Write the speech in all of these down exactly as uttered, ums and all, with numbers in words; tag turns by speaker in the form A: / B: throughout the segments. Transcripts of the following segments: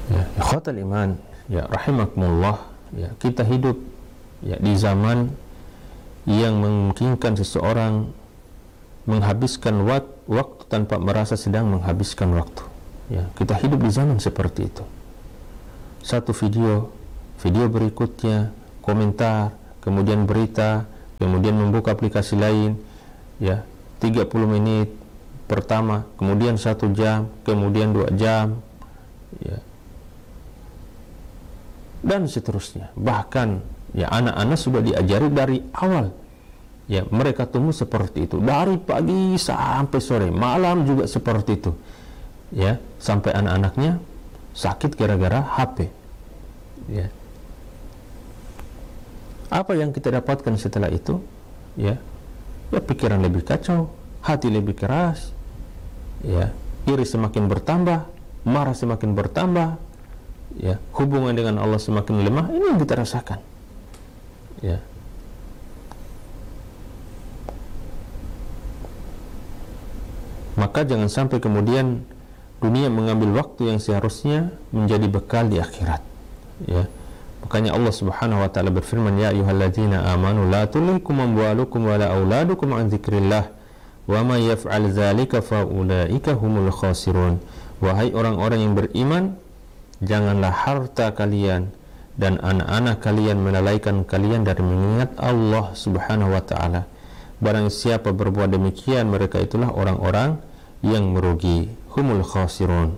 A: Ya, ikhwatal iman, ya rahimakumullah, ya kita hidup ya di zaman yang memungkinkan seseorang menghabiskan wak waktu tanpa merasa sedang menghabiskan waktu. Ya, kita hidup di zaman seperti itu. Satu video, video berikutnya, komentar, kemudian berita, kemudian membuka aplikasi lain, ya tiga puluh menit pertama, kemudian satu jam, kemudian dua jam, ya, dan seterusnya. Bahkan ya anak-anak sudah diajari dari awal, ya mereka tumbuh seperti itu dari pagi sampai sore, malam juga seperti itu, ya sampai anak-anaknya sakit gara-gara H P. Ya, apa yang kita dapatkan setelah itu? Ya, ya pikiran lebih kacau, hati lebih keras, ya iri semakin bertambah, marah semakin bertambah, ya hubungan dengan Allah semakin lemah. Ini yang kita rasakan. Ya, maka jangan sampai kemudian dunia mengambil waktu yang seharusnya menjadi bekal di akhirat. Ya, makanya Allah Subhanahu wa taala berfirman, ya ayyuhalladzina amanu la tulhikum amwalukum wala auladukum an dzikrillah wa may yaf'al dzalika fa ulaika humul khasirun. Wahai orang-orang yang beriman, janganlah harta kalian dan anak-anak kalian melalaikan kalian dari mengingat Allah Subhanahu wa taala. Barang siapa berbuat demikian, mereka itulah orang-orang yang merugi, humul khasirun.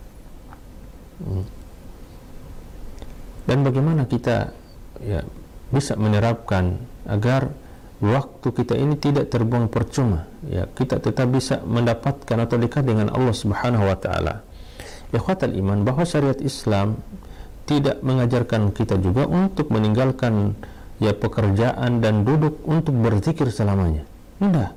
A: Dan bagaimana kita ya bisa menerapkan agar waktu kita ini tidak terbuang percuma, ya kita tetap bisa mendapatkan atau dekat dengan Allah Subhanahu wa taala. Ikhwatal iman, bahwa syariat Islam tidak mengajarkan kita juga untuk meninggalkan ya pekerjaan dan duduk untuk berzikir selamanya. Tidak.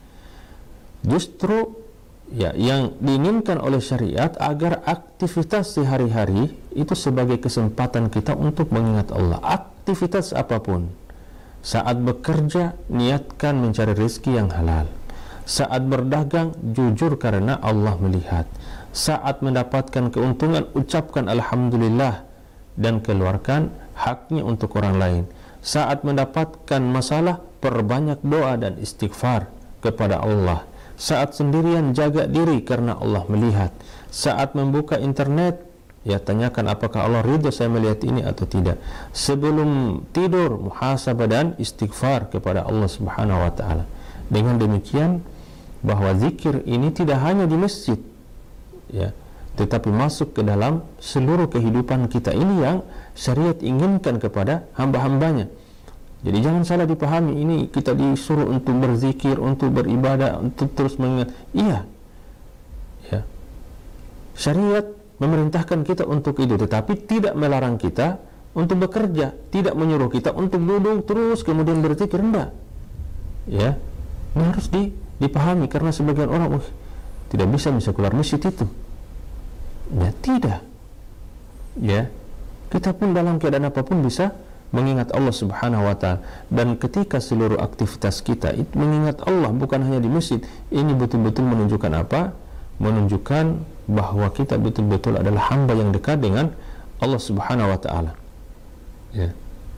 A: Justru ya yang diinginkan oleh syariat agar aktivitas sehari-hari itu sebagai kesempatan kita untuk mengingat Allah. Aktivitas apapun. Saat bekerja, niatkan mencari rezeki yang halal. Saat berdagang, jujur karena Allah melihat. Saat mendapatkan keuntungan, ucapkan alhamdulillah dan keluarkan haknya untuk orang lain. Saat mendapatkan masalah, perbanyak doa dan istighfar kepada Allah. Saat sendirian, jaga diri karena Allah melihat. Saat membuka internet, ya tanyakan apakah Allah ridha saya melihat ini atau tidak. Sebelum tidur, muhasabah dan istighfar kepada Allah Subhanahu wa taala. Dengan demikian, bahwa zikir ini tidak hanya di masjid, ya, tetapi masuk ke dalam seluruh kehidupan kita. Ini yang syariat inginkan kepada hamba-hambanya. Jadi jangan salah dipahami, ini kita disuruh untuk berzikir, untuk beribadah, untuk terus mengingat. Iya, ya. Syariat memerintahkan kita untuk itu, tetapi tidak melarang kita untuk bekerja, tidak menyuruh kita untuk duduk terus kemudian berzikir. Enggak. Ya, ini harus di, dipahami karena sebagian orang uh, tidak bisa bisa keluar masjid itu. Ya, tidak. Ya, kita pun dalam keadaan apapun bisa mengingat Allah Subhanahu wa taala. Dan ketika seluruh aktivitas kita itu mengingat Allah, bukan hanya di masjid, ini betul-betul menunjukkan apa? Menunjukkan bahwa kita betul-betul adalah hamba yang dekat dengan Allah Subhanahu wa taala. Ya.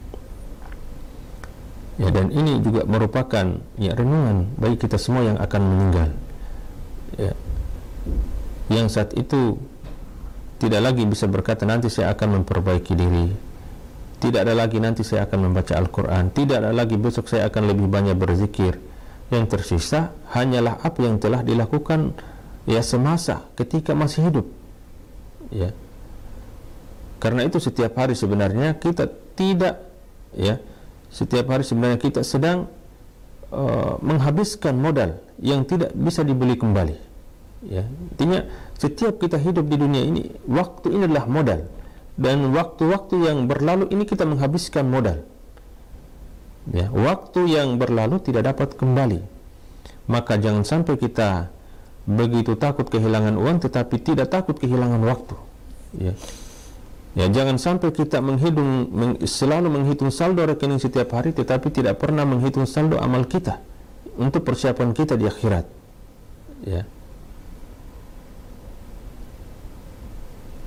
A: Ya, dan ini juga merupakan ya renungan bagi kita semua yang akan meninggal. Ya. Yang saat itu tidak lagi bisa berkata nanti saya akan memperbaiki diri. Tidak ada lagi nanti saya akan membaca Al-Quran. Tidak ada lagi besok saya akan lebih banyak berzikir. Yang tersisa hanyalah apa yang telah dilakukan ya semasa ketika masih hidup. Ya. Karena itu setiap hari sebenarnya kita tidak ya setiap hari sebenarnya kita sedang uh, menghabiskan modal yang tidak bisa dibeli kembali. Ya. Intinya setiap kita hidup di dunia ini, waktu ini adalah modal. Dan waktu-waktu yang berlalu ini kita menghabiskan modal. Ya, waktu yang berlalu tidak dapat kembali. Maka jangan sampai kita begitu takut kehilangan uang tetapi tidak takut kehilangan waktu. Ya, ya jangan sampai kita menghitung meng, selalu menghitung saldo rekening setiap hari tetapi tidak pernah menghitung saldo amal kita untuk persiapan kita di akhirat. Ya.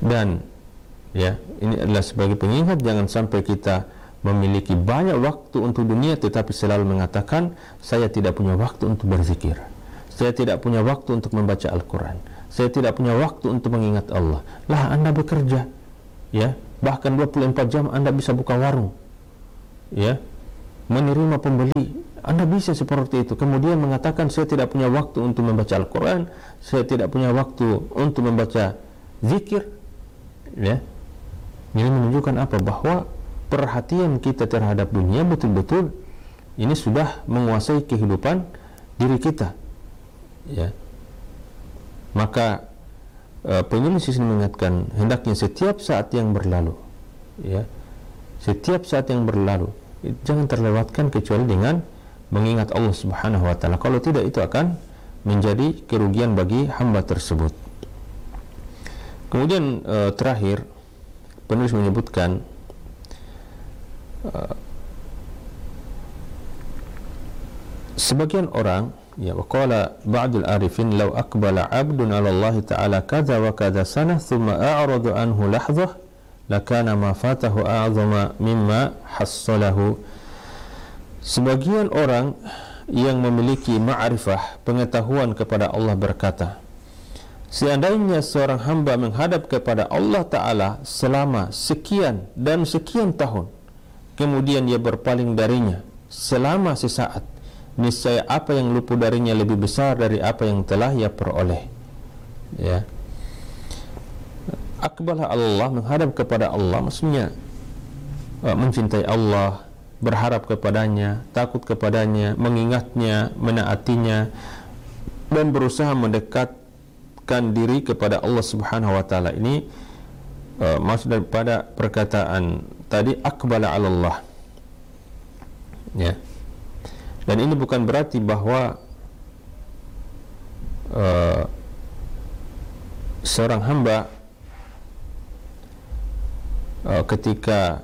A: Dan ya, ini adalah sebagai pengingat jangan sampai kita memiliki banyak waktu untuk dunia tetapi selalu mengatakan saya tidak punya waktu untuk berzikir, saya tidak punya waktu untuk membaca Al-Quran, saya tidak punya waktu untuk mengingat Allah. Lah, Anda bekerja, ya, bahkan dua puluh empat jam Anda bisa buka warung, ya, menerima pembeli. Anda bisa seperti itu, kemudian mengatakan saya tidak punya waktu untuk membaca Al-Quran, saya tidak punya waktu untuk membaca zikir, ya. Ini menunjukkan apa? Bahwa perhatian kita terhadap dunia betul-betul ini sudah menguasai kehidupan diri kita, ya. Maka uh, penulis ini mengingatkan hendaknya setiap saat yang berlalu, ya, setiap saat yang berlalu jangan terlewatkan kecuali dengan mengingat Allah Subhanahu wa taala. Kalau tidak, itu akan menjadi kerugian bagi hamba tersebut. Kemudian uh, terakhir penulis menyebutkan uh, sebagian orang, ya, waqala ba'dul arifin law aqbala 'abdun 'ala Allah ta'ala kadza wa kadza sanah thumma a'rada anhu lahdhah lakana ma fatahu a'zama mimma hassalahu. Sebagian orang yang memiliki ma'rifah, pengetahuan kepada Allah berkata, seandainya seorang hamba menghadap kepada Allah Ta'ala selama sekian dan sekian tahun, kemudian ia berpaling darinya selama sesaat, niscaya apa yang luput darinya lebih besar dari apa yang telah ia peroleh. Ya, akbalah Allah, menghadap kepada Allah, maksudnya uh, mencintai Allah, berharap kepadanya, takut kepadanya, mengingatnya, menaatinya, dan berusaha mendekatkan diri kepada Allah Subhanahu wa taala. Ini uh, maksud daripada perkataan tadi akbala 'ala Allah, ya. Dan ini bukan berarti bahwa uh, seorang hamba uh, ketika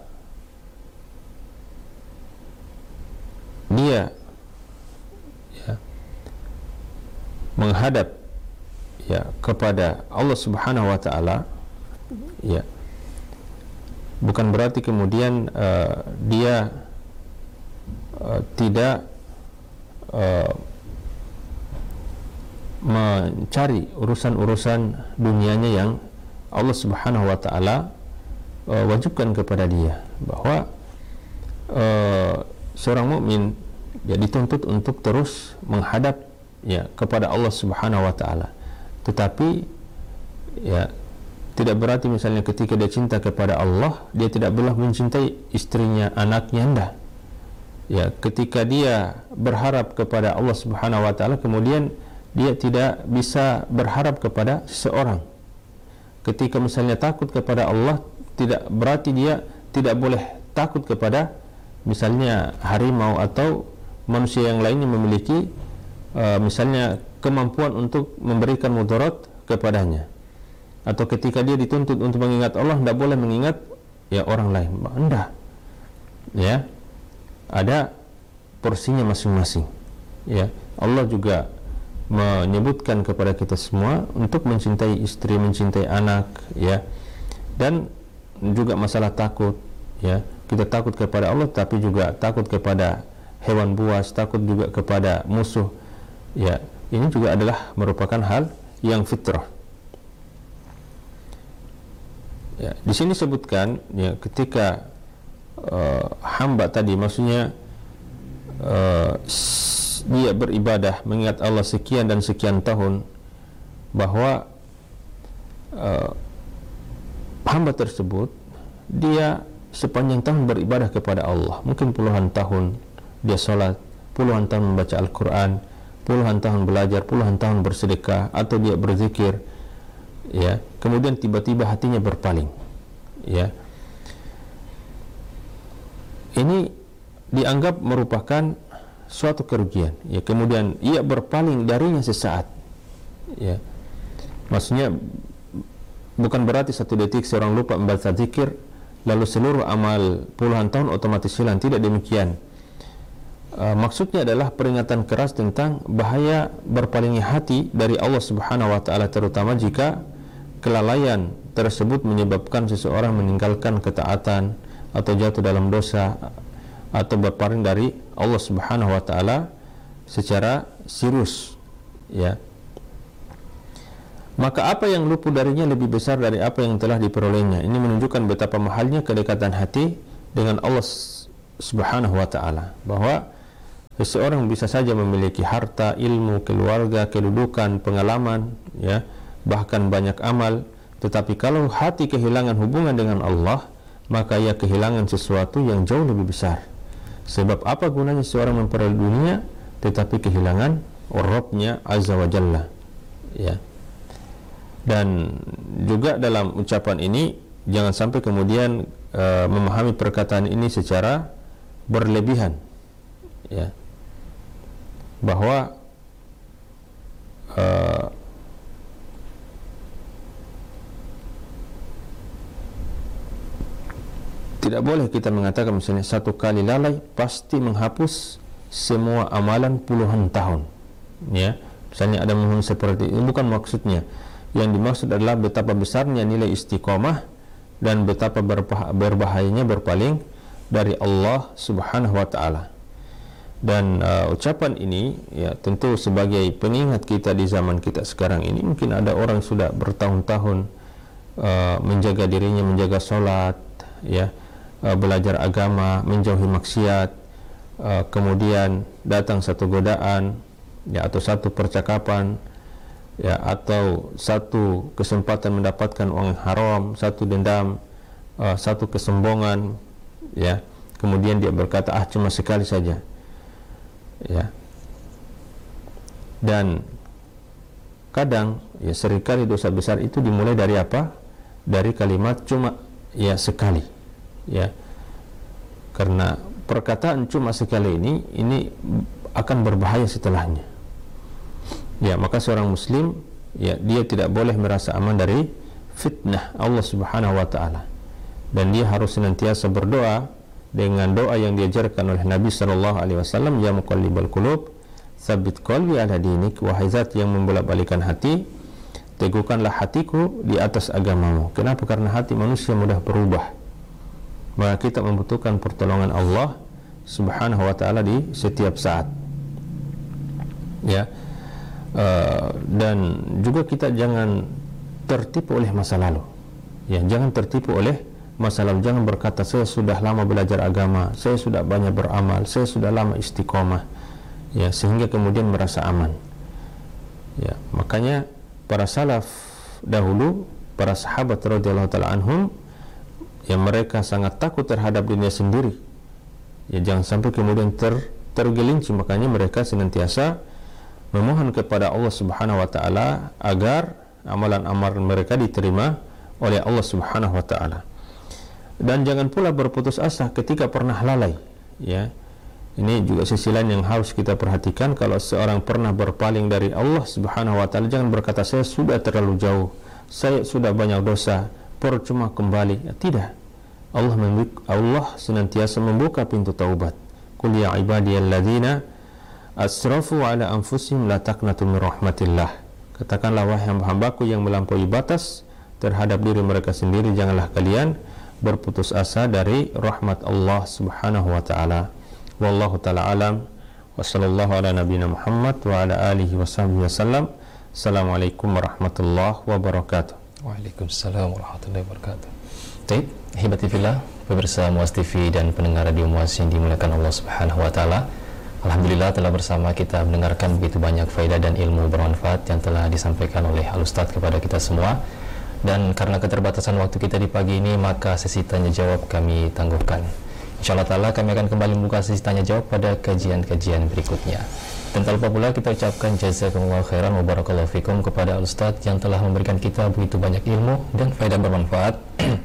A: dia, ya, menghadap, ya, kepada Allah Subhanahu wa taala, ya, bukan berarti kemudian uh, dia uh, tidak uh, mencari urusan-urusan dunianya yang Allah Subhanahu wa taala uh, wajibkan kepada dia, bahwa uh, seorang mukmin, ya, dituntut untuk terus menghadap, ya, kepada Allah Subhanahu wa taala. Tetapi, ya, tidak berarti misalnya ketika dia cinta kepada Allah, dia tidak boleh mencintai istrinya, anaknya, enggak. Ya, ketika dia berharap kepada Allah Subhanahu wa taala, kemudian dia tidak bisa berharap kepada seseorang. Ketika misalnya takut kepada Allah, tidak berarti dia tidak boleh takut kepada misalnya harimau atau manusia yang lainnya memiliki uh, misalnya kemampuan untuk memberikan mudarat kepadanya. Atau ketika dia dituntut untuk mengingat Allah, tidak boleh mengingat, ya, orang lain. Enggak, ya, ada porsinya masing-masing, ya. Allah juga menyebutkan kepada kita semua untuk mencintai istri, mencintai anak, ya, dan juga masalah takut, ya. Kita takut kepada Allah, tapi juga takut kepada hewan buas, takut juga kepada musuh, ya. Ini juga adalah merupakan hal yang fitrah. Ya, di sini sebutkan, ya, ketika uh, hamba tadi, maksudnya uh, dia beribadah mengingat Allah sekian dan sekian tahun, bahwa uh, hamba tersebut dia sepanjang tahun beribadah kepada Allah, mungkin puluhan tahun dia sholat, puluhan tahun membaca Al-Quran, puluhan tahun belajar, puluhan tahun bersedekah, atau dia berzikir, ya, kemudian tiba-tiba hatinya berpaling, ya, ini dianggap merupakan suatu kerugian, ya. Kemudian ia berpaling darinya sesaat, ya, maksudnya bukan berarti satu detik seorang lupa membaca zikir lalu seluruh amal puluhan tahun otomatis hilang, tidak demikian. Uh, maksudnya adalah peringatan keras tentang bahaya berpalingnya hati dari Allah Subhanahu wa taala, terutama jika kelalaian tersebut menyebabkan seseorang meninggalkan ketaatan atau jatuh dalam dosa atau berpaling dari Allah Subhanahu wa taala secara serius, ya. Maka apa yang luput darinya lebih besar dari apa yang telah diperolehnya. Ini menunjukkan betapa mahalnya kedekatan hati dengan Allah Subhanahu wa taala, bahwa seseorang bisa saja memiliki harta, ilmu, keluarga, kedudukan, pengalaman, ya, bahkan banyak amal, tetapi kalau hati kehilangan hubungan dengan Allah, maka ia kehilangan sesuatu yang jauh lebih besar. Sebab apa gunanya seorang memperoleh dunia tetapi kehilangan Rabbnya Azza wa Jalla, ya. Dan juga dalam ucapan ini jangan sampai kemudian uh, memahami perkataan ini secara berlebihan, ya, bahwa uh, tidak boleh kita mengatakan misalnya satu kali lalai pasti menghapus semua amalan puluhan tahun, ya. Misalnya ada mohon seperti itu, bukan maksudnya. Yang dimaksud adalah betapa besarnya nilai istiqomah dan betapa berbahayanya berpaling dari Allah Subhanahu wa taala. Dan uh, ucapan ini, ya, tentu sebagai pengingat kita di zaman kita sekarang ini. Mungkin ada orang sudah bertahun-tahun uh, menjaga dirinya, menjaga sholat, ya, uh, belajar agama, menjauhi maksiat, uh, kemudian datang satu godaan, ya, atau satu percakapan, ya, atau satu kesempatan mendapatkan uang haram, satu dendam, uh, satu kesombongan, ya, kemudian dia berkata, ah cuma sekali saja, ya. Dan kadang, ya, seringkali dosa besar itu dimulai dari apa? Dari kalimat cuma, ya, sekali, ya. Karena perkataan cuma sekali ini ini akan berbahaya setelahnya. Ya, maka seorang muslim, ya, dia tidak boleh merasa aman dari fitnah Allah Subhanahu wa taala. Dan dia harus senantiasa berdoa dengan doa yang diajarkan oleh Nabi sallallahu alaihi wasallam, ya muqallibal qulub, tsabbit qalbi ala dinik, wahai zat yang membolak-balikan hati, teguhkanlah hatiku di atas agamamu. Kenapa? Karena hati manusia mudah berubah. Maka kita membutuhkan pertolongan Allah Subhanahu wa taala di setiap saat. Ya. Uh, dan juga kita jangan tertipu oleh masa lalu, ya, jangan tertipu oleh masa lalu. Jangan berkata saya sudah lama belajar agama, saya sudah banyak beramal, saya sudah lama istiqomah, ya, sehingga kemudian merasa aman, ya. Makanya para salaf dahulu, para sahabat radhiyallahu taala anhum, ya, mereka sangat takut terhadap dunia sendiri, ya, jangan sampai kemudian ter, tergelincir. Makanya mereka senantiasa memohon kepada Allah Subhanahu wa taala agar amalan-amalan mereka diterima oleh Allah Subhanahu wa taala. Dan jangan pula berputus asa ketika pernah lalai, ya. Ini juga sisi lain yang harus kita perhatikan. Kalau seorang pernah berpaling dari Allah Subhanahu wa taala, jangan berkata saya sudah terlalu jauh, saya sudah banyak dosa, percuma kembali. Ya, tidak. Allah membuka, Allah senantiasa membuka pintu taubat. Qul ya ibadiyalladzina asrafu ala anfusihim la taqnatu min rahmatillah. Katakanlah wahai hamba-hambaku yang melampaui batas terhadap diri mereka sendiri, janganlah kalian berputus asa dari rahmat Allah Subhanahu wa taala. Wallahu taala alam. Wa sallallahu ala nabiyina Muhammad wa ala alihi wasahbihi wasallam. Assalamualaikum warahmatullahi wabarakatuh.
B: Waalaikumsalam warahmatullahi wabarakatuh. Baik, hibati fillah, pemirsa Muaz T V dan pendengar radio Muaz yang dimuliakan Allah Subhanahu wa taala. Alhamdulillah telah bersama kita mendengarkan begitu banyak faedah dan ilmu bermanfaat yang telah disampaikan oleh Al-Ustadz kepada kita semua. Dan karena keterbatasan waktu kita di pagi ini, maka sesi tanya jawab kami tangguhkan. InsyaAllah ta'ala kami akan kembali membuka sesi tanya jawab pada kajian-kajian berikutnya. Dan tak lupa pula kita ucapkan jazakumullah khairan wa barakallahu fikum kepada Al-Ustadz yang telah memberikan kita begitu banyak ilmu dan faedah bermanfaat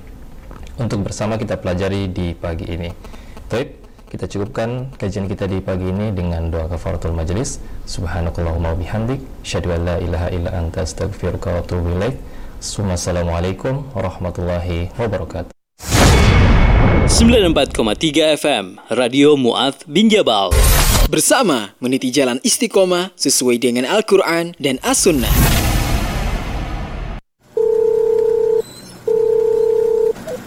B: untuk bersama kita pelajari di pagi ini. Baik, kita cukupkan kajian kita di pagi ini dengan doa kafaratul majelis. Subhanakallahumma bihamdik, syahadu an la ilaha illa anta astaghfiruka wa atubu ilaik. Assalamualaikum warahmatullahi wabarakatuh.
C: sembilan puluh empat koma tiga F M Radio Mu'adz bin Jabal. Bersama meniti jalan istiqomah sesuai dengan Al-Quran dan As-Sunnah.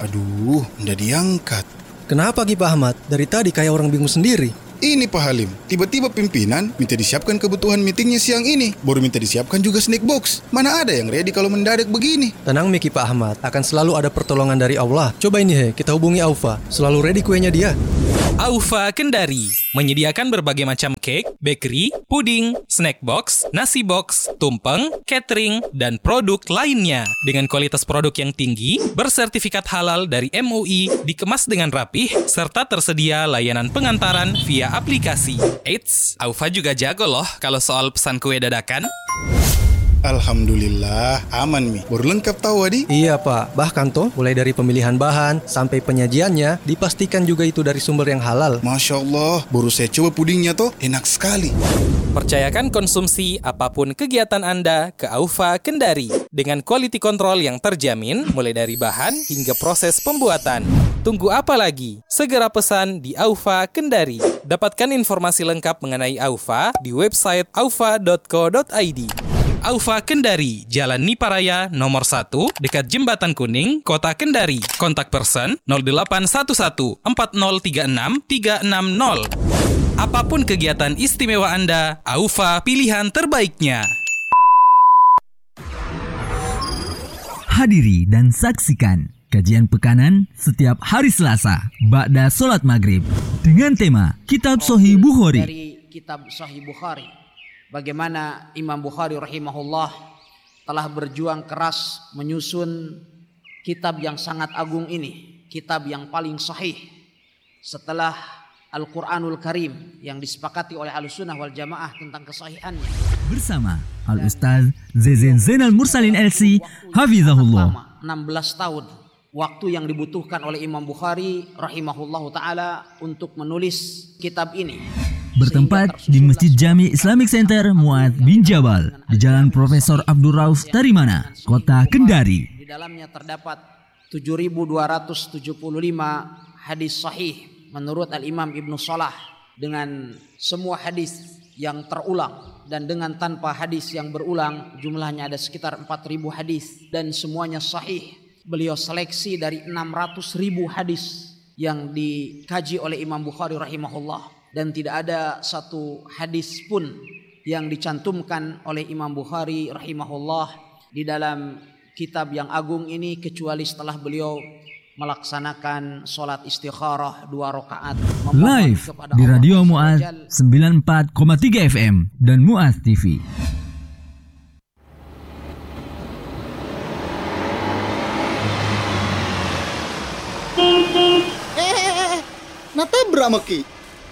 D: Aduh, ndak diangkat.
E: Kenapa Ki Pak Ahmad? Dari tadi kayak orang bingung sendiri.
D: Ini Pak Halim, tiba-tiba pimpinan minta disiapkan kebutuhan meetingnya siang ini. Baru minta disiapkan juga snack box. Mana ada yang ready kalau mendadak begini?
E: Tenang Miki Pak Ahmad, akan selalu ada pertolongan dari Allah. Coba ini he, kita hubungi Aufa. Selalu ready kuenya dia.
F: Aufa Kendari menyediakan berbagai macam cake, bakery, puding, snack box, nasi box, tumpeng, catering, dan produk lainnya. Dengan kualitas produk yang tinggi, bersertifikat halal dari M U I, dikemas dengan rapih, serta tersedia layanan pengantaran via aplikasi. Eits, Aufa juga jago loh kalau soal pesan kue dadakan.
D: Alhamdulillah, aman Mi. Baru lengkap tahu Adi.
E: Iya Pak, bahkan toh mulai dari pemilihan bahan sampai penyajiannya dipastikan juga itu dari sumber yang halal.
D: Masya Allah, baru saya coba pudingnya toh, enak sekali.
F: Percayakan konsumsi apapun kegiatan Anda ke Aufa Kendari dengan quality control yang terjamin mulai dari bahan hingga proses pembuatan. Tunggu apa lagi? Segera pesan di Aufa Kendari. Dapatkan informasi lengkap mengenai Aufa di website aufa dot co dot i d. Aufa Kendari, Jalan Niparaya nomor satu, dekat Jembatan Kuning, Kota Kendari. Kontak person nol delapan satu satu empat nol tiga enam tiga enam nol. Apapun kegiatan istimewa Anda, Aufa pilihan terbaiknya.
G: Hadiri dan saksikan kajian pekanan setiap hari Selasa ba'da sholat maghrib dengan tema Kitab Sahih Bukhari.
H: Dari Kitab Sahih Bukhari, bagaimana Imam Bukhari rahimahullah telah berjuang keras menyusun kitab yang sangat agung ini, kitab yang paling sahih setelah Al-Quranul Karim yang disepakati oleh Ahlussunnah wal Jamaah tentang kesahihannya.
G: Bersama Al-Ustaz Zezen Zainal Mursalin L C Hafizahullah.
H: enam belas tahun waktu yang dibutuhkan oleh Imam Bukhari rahimahullahu ta'ala untuk menulis kitab ini.
G: Bertempat di Masjid Jami Islamic Center Mu'adz bin Jabal di Jalan Profesor Abdul Rauf Tarimana, Kota Kendari.
H: Di dalamnya terdapat tujuh ribu dua ratus tujuh puluh lima hadis sahih menurut Al-Imam Ibnu Salah, dengan semua hadis yang terulang dan dengan tanpa hadis yang berulang. Jumlahnya ada sekitar empat ribu hadis dan semuanya sahih. Beliau seleksi dari enam ratus ribu hadis yang dikaji oleh Imam Bukhari rahimahullah, dan tidak ada satu hadis pun yang dicantumkan oleh Imam Bukhari rahimahullah di dalam kitab yang agung ini kecuali setelah beliau melaksanakan sholat istikharah dua rakaat
G: live di Radio Mu'adz sembilan puluh empat koma tiga F M dan Mu'adz T V.
I: Eh, natabrak maki.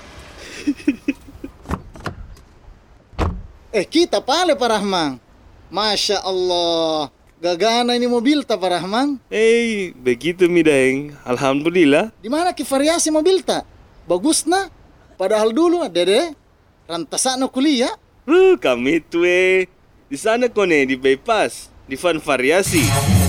I: Eh, kita pale Pak Rahman. Masya Allah, gagana ini mobil ta Pak Rahman.
J: Eh, begitu mi Daeng. Alhamdulillah.
I: Di mana ki variasi mobil ta? Bagus na. Padahal dulu dede rantasana kuliah.
J: Uh, kami tuh eh. Di sana kone di bypass, di Van Variasi.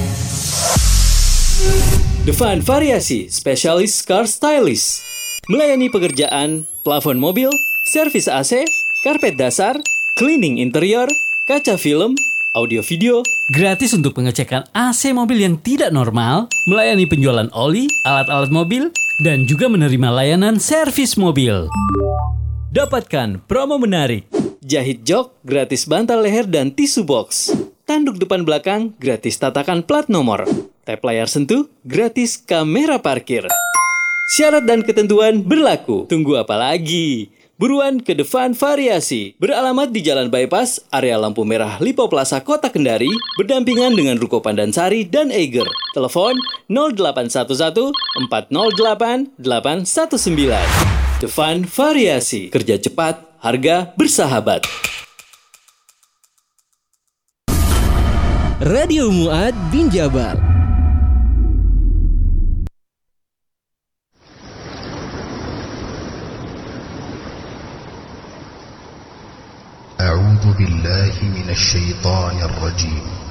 C: The Van Variasi, spesialis car stylist. Melayani pekerjaan, plafon mobil, servis A C, karpet dasar, cleaning interior, kaca film, audio video.
K: Gratis untuk pengecekan A C mobil yang tidak normal, melayani penjualan oli, alat-alat mobil, dan juga menerima layanan servis mobil.
C: Dapatkan promo menarik. Jahit jok, gratis bantal leher dan tisu box. Tanduk depan belakang, gratis tatakan plat nomor. Tap layar sentuh, gratis kamera parkir. Syarat dan ketentuan berlaku. Tunggu apa lagi? Buruan ke The Van Variasi. Beralamat di Jalan Bypass, area lampu merah Lipo Plaza, Kota Kendari, berdampingan dengan Ruko Pandansari dan Eiger. Telepon nol delapan satu satu empat nol delapan delapan satu sembilan. The Van Variasi. Kerja cepat, harga bersahabat.
L: Radio Mu'adz bin Jabal.
M: أعوذ بالله من الشيطان الرجيم